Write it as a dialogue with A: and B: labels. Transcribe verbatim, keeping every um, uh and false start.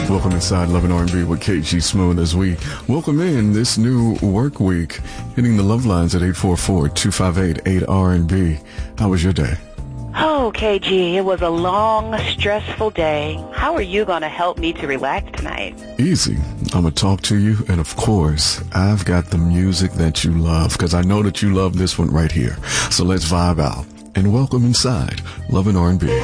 A: Welcome inside Love and R and B with K G Smooth as we welcome in this new work week, hitting the love lines at eight four four, two five eight, eight R and B. How was your day?
B: Oh, K G, it was a long, stressful day. How are you going to help me to relax tonight?
A: Easy. I'm going to talk to you, and of course, I've got the music that you love, because I know that you love this one right here. So let's vibe out and welcome inside Love and R and B.